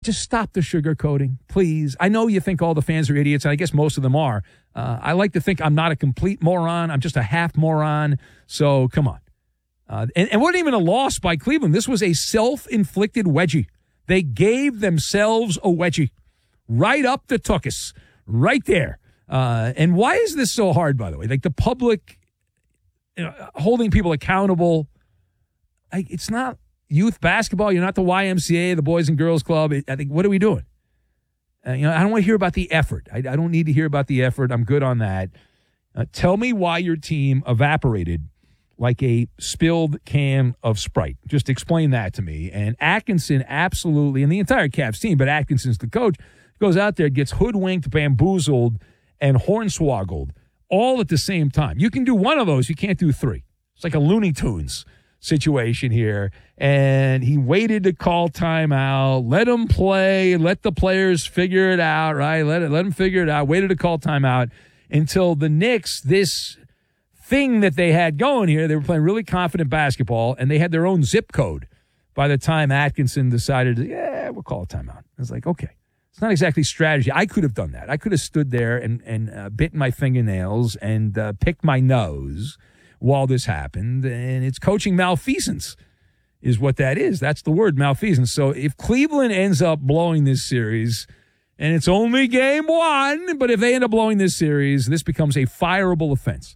just stop the sugarcoating, please. I know you think all the fans are idiots, and I guess most of them are. I like to think I'm not a complete moron. I'm just a half moron. So come on. And it wasn't even a loss by Cleveland. This was a self-inflicted wedgie. They gave themselves a wedgie right up the tuchus, right there. And why is this so hard, by the way? Like the public holding people accountable. It's not youth basketball. You're not the YMCA, the Boys and Girls Club. I think, what are we doing? I don't want to hear about the effort. I don't need to hear about the effort. I'm good on that. Tell me why your team evaporated like a spilled can of Sprite. Just explain that to me. And Atkinson absolutely, and the entire Cavs team, but Atkinson's the coach, goes out there, gets hoodwinked, bamboozled, and hornswoggled all at the same time. You can do one of those. You can't do three. It's like a Looney Tunes situation here. And he waited to call timeout, let him play, let the players figure it out, right? Let them figure it out, waited to call timeout until the Knicks, this thing that they had going here, they were playing really confident basketball, and they had their own zip code by the time Atkinson decided, we'll call a timeout. I was like, okay. It's not exactly strategy. I could have done that. I could have stood there and bitten my fingernails and picked my nose while this happened, and it's coaching malfeasance is what that is. That's the word, malfeasance. So if Cleveland ends up blowing this series, and it's only game one, but if they end up blowing this series, this becomes a fireable offense.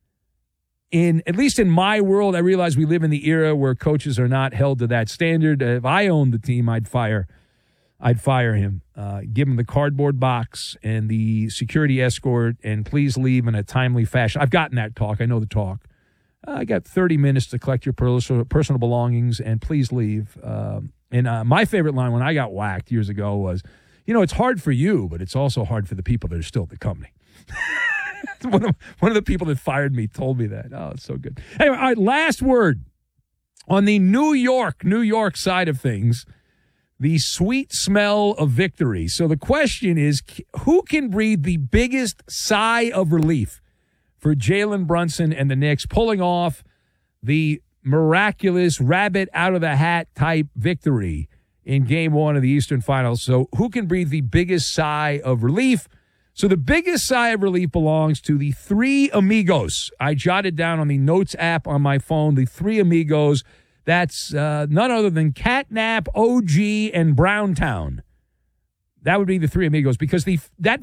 At least in my world, I realize we live in the era where coaches are not held to that standard. If I owned the team, I'd fire him, give him the cardboard box and the security escort, and please leave in a timely fashion. I've gotten that talk. I know the talk. I got 30 minutes to collect your personal belongings, and please leave. And my favorite line when I got whacked years ago was, it's hard for you, but it's also hard for the people that are still at the company. One of the people that fired me told me that. Oh, it's so good. Anyway, all right, last word. On the New York side of things, the sweet smell of victory. So the question is, who can breathe the biggest sigh of relief for Jalen Brunson and the Knicks pulling off the miraculous rabbit out of the hat type victory in game one of the Eastern Finals? So who can breathe the biggest sigh of relief? So the biggest sigh of relief belongs to the three amigos. I jotted down on the Notes app on my phone, the three amigos. That's none other than Catnap, OG, and Browntown. That would be the three amigos, because that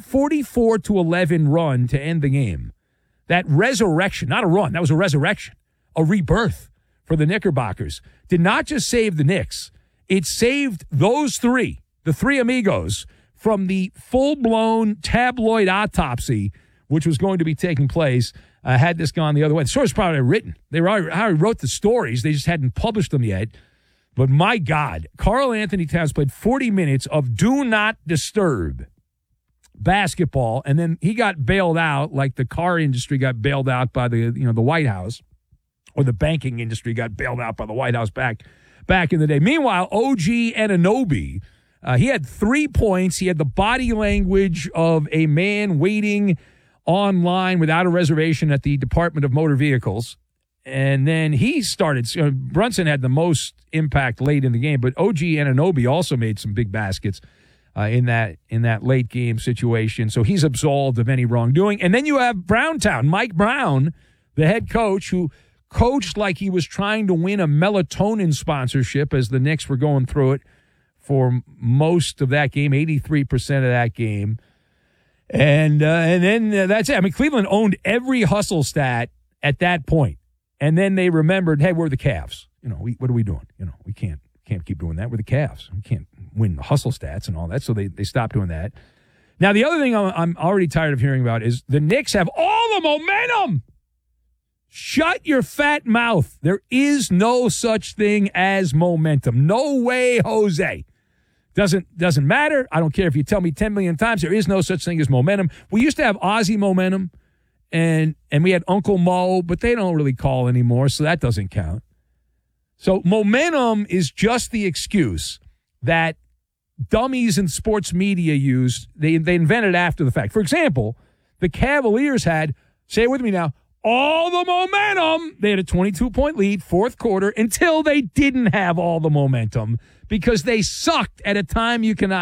44-11 run to end the game, that resurrection, not a run, that was a resurrection, a rebirth for the Knickerbockers, did not just save the Knicks. It saved those three, the three amigos, from the full-blown tabloid autopsy which was going to be taking place had this gone the other way. The story's probably written. They already wrote the stories. They just hadn't published them yet. But my God, Karl Anthony Towns played 40 minutes of do not disturb basketball, and then he got bailed out like the car industry got bailed out by the White House, or the banking industry got bailed out by the White House back in the day. Meanwhile, OG Anunoby, he had 3 points. He had the body language of a man waiting online without a reservation at the Department of Motor Vehicles. And then he started. Brunson had the most impact late in the game, but OG Anunoby also made some big baskets in that late game situation. So he's absolved of any wrongdoing. And then you have Browntown, Mike Brown, the head coach, who coached like he was trying to win a melatonin sponsorship as the Knicks were going through it for most of that game, 83% of that game. And then that's it. I mean, Cleveland owned every hustle stat at that point. And then they remembered, hey, we're the Cavs. What are we doing? We can't keep doing that. We're the Cavs. We can't win the hustle stats and all that. So they stopped doing that. Now, the other thing I'm already tired of hearing about is the Knicks have all the momentum. Shut your fat mouth. There is no such thing as momentum. No way, Jose. Doesn't matter. I don't care if you tell me 10 million times. There is no such thing as momentum. We used to have Aussie momentum, and we had Uncle Mo, but they don't really call anymore, so that doesn't count. So momentum is just the excuse that dummies in sports media use. They invented after the fact. For example, the Cavaliers had, say it with me now, all the momentum. They had a 22-point lead, fourth quarter, until they didn't have all the momentum because they sucked at a time you cannot.